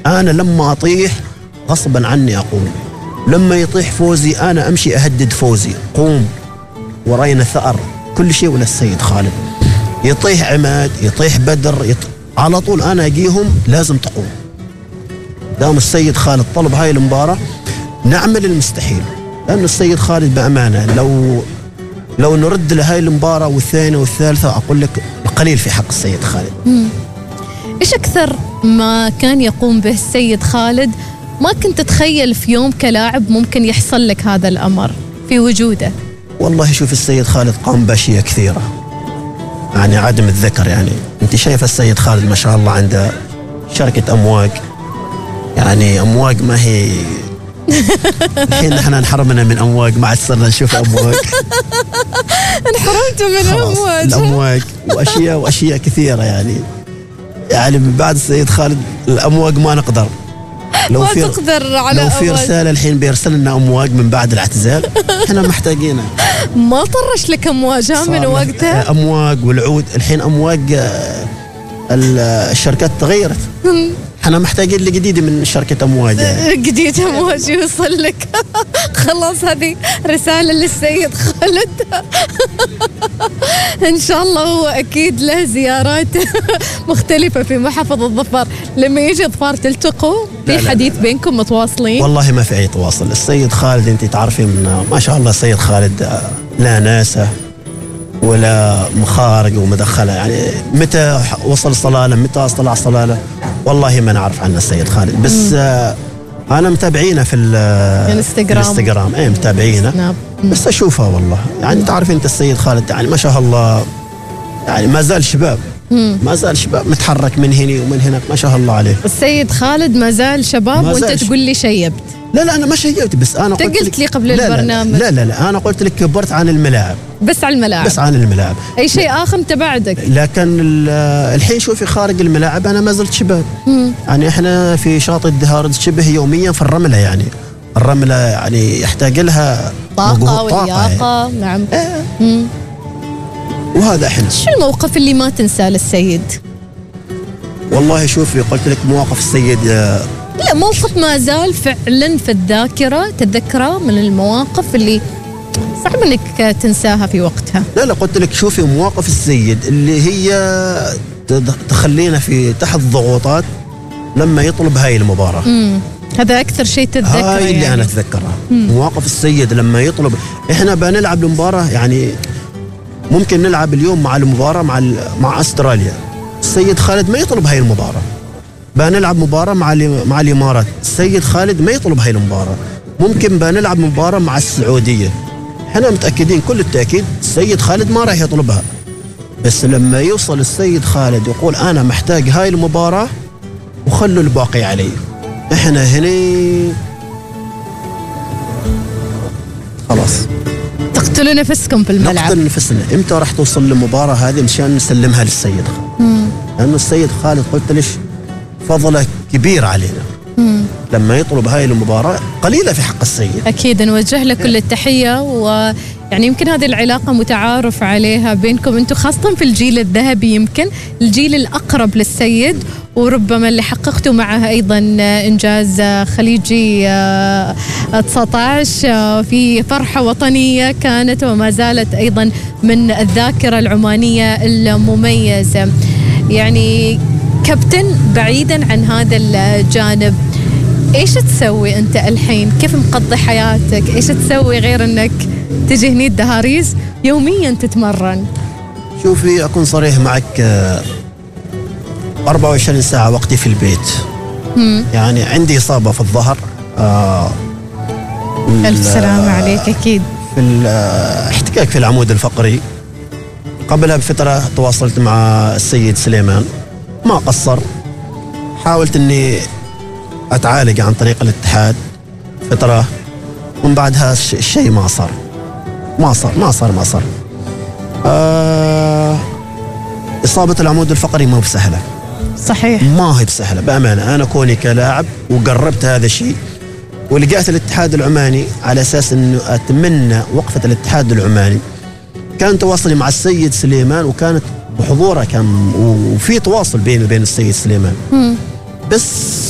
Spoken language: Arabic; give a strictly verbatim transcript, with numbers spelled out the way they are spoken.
أنا لما أطيح غصبا عني أقوم، لما يطيح فوزي أنا أمشي أهدد فوزي، قوم ورينا ثأر كل شيء ولا السيد خالد. يطيح عماد، يطيح بدر، يط... على طول أنا أجيهم لازم تقوم. دام السيد خالد طلب هاي المباراة نعمل المستحيل، لأن السيد خالد بأمانة لو لو نرد لهاي المباراة والثانية والثالثة أقول لك قليل في حق السيد خالد. مم. إيش أكثر ما كان يقوم به السيد خالد ما كنت تتخيل في يوم كلاعب ممكن يحصل لك هذا الأمر في وجوده؟ والله شوف السيد خالد قام بأشياء كثيرة يعني عدم الذكر. يعني أنت شايف السيد خالد ما شاء الله عنده شركة أمواج، يعني أمواج ما هي الحين نحن انحرمنا من أمواج ما عاد صرنا نشوف أمواج. انحرمتوا من أمواج. الأمواج وأشياء وأشياء كثيرة يعني يعني من بعد السيد خالد الأمواج ما نقدر. لو ما في تقدر على لو في رسالة الحين بيرسل لنا أمواج من بعد الاعتزال احنا محتاجينها. ما طرش لك أمواج من وقتها؟ أمواج والعود الحين أمواج الشركات تغيرت، احنا محتاجين لجديد من شركة أمواج يعني. جديد أمواج يوصل لك. خلاص هذه رسالة للسيد خالد. إن شاء الله هو أكيد له زيارات مختلفة في محافظة ظفار، لما يجي ظفار تلتقوا في حديث لا لا. بينكم متواصلين؟ والله ما في أي تواصل. السيد خالد أنت تعرفين من ما شاء الله السيد خالد لا ناسه ولا مخارج ومدخله، يعني متى وصل صلالة متى طلع صلالة والله ما نعرف عنه السيد خالد. بس آه أنا متابعينه في الانستغرام الانستغرام ايه متابعينه بس أشوفها والله يعني تعرف أنت السيد خالد يعني ما شاء الله يعني ما زال شباب ما زال شباب متحرك من هنا ومن هناك ما شاء الله عليه. السيد خالد ما زال شباب وانت زال تقول لي شيبت. لا لا أنا ما شيبت، بس أنا قلت, قلت لي قبل لا البرنامج. لا, لا لا لا أنا قلت لك كبرت عن الملاعب. بس عن الملاعب بس عن الملاعب أي شيء آخر أنت بعدك. لكن الحين شوفي خارج الملاعب أنا ما زلت شباب. مم. يعني إحنا في شاطئ الدهار شبه يوميا في الرملة، يعني الرملة يعني يحتاج لها طاقة ولياقة. يعني. نعم. آه. وهذا احنا. شو الموقف اللي ما تنساه للسيد؟ والله شوفي قلت لك مواقف السيد. لا موقف ما زال فعلا في الذاكرة تتذكره من المواقف اللي صعب انك تنساها في وقتها. لا لا قلت لك شوفي مواقف السيد اللي هي تخلينا في تحت ضغوطات لما يطلب هاي المباراة. امم هذا اكثر شيء تتذكره. هاي اللي يعني. انا اتذكرها. مم. مواقف السيد لما يطلب احنا بنلعب المباراة، يعني ممكن نلعب اليوم مع المباراة مع مع استراليا، السيد خالد ما يطلب هاي المباراة. بنلعب مباراة مع مع الامارات، السيد خالد ما يطلب هاي المباراة. ممكن بنلعب مباراة مع السعودية، احنا متأكدين كل التأكيد السيد خالد ما راح يطلبها. بس لما يوصل السيد خالد يقول انا محتاج هاي المباراة وخلوا الباقي علي، احنا هنا خلاص تقتلوا نفسكم في الملعب. نقتل نفسنا. امتى راح توصل للمباراة هذه مشان نسلمها للسيد خالد؟ لأنه السيد خالد قلت ليش فضله كبير علينا. مم. لما يطلب هاي المباراة قليلة في حق السيد. أكيد نوجه له كل التحية، ويعني يمكن هذه العلاقة متعارف عليها بينكم أنتم خاصة في الجيل الذهبي، يمكن الجيل الأقرب للسيد، وربما اللي حققتوا معه أيضا إنجاز خليجي تسعة عشر في فرحة وطنية كانت وما زالت أيضا من الذاكرة العمانية المميزة. يعني كابتن بعيدا عن هذا الجانب ايش تسوي انت الحين؟ كيف مقضي حياتك؟ ايش تسوي غير انك تجي هني الدهاريز يوميا تتمرن؟ شوفي اكون صريح معك، أربعة وعشرين ساعة وقتي في البيت. مم. يعني عندي إصابة في الظهر. آه ألف سلامة عليك. أكيد في الاحتكاك في العمود الفقري. قبلها بفترة تواصلت مع السيد سليمان ما قصر، حاولت أني أتعالج عن طريق الاتحاد فترة، ومن بعدها الشيء ما صار ما صار ما صار ما صار آه إصابة العمود الفقري ما بسهلة. صحيح ما هي بسهلة بأمانة. أنا كوني كلاعب وقربت هذا الشيء ولقيت الاتحاد العماني على أساس أنه أتمنى وقفة الاتحاد العماني، كان تواصلي مع السيد سليمان وكانت بحضوره كان وفي تواصل بيني وبين السيد سليمان. م. بس